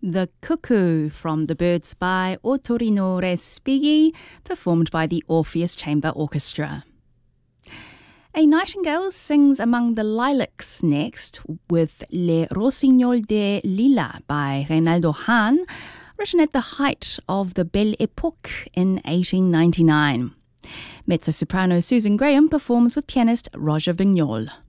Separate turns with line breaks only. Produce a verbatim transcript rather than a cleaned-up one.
The Cuckoo from The Birds by Otorino Respighi, performed by the Orpheus Chamber Orchestra. A nightingale sings among the lilacs next with Le Rossignol de Lila by Reynaldo Hahn, written at the height of the Belle Époque in eighteen ninety-nine. Mezzo-soprano Susan Graham performs with pianist Roger Vignol.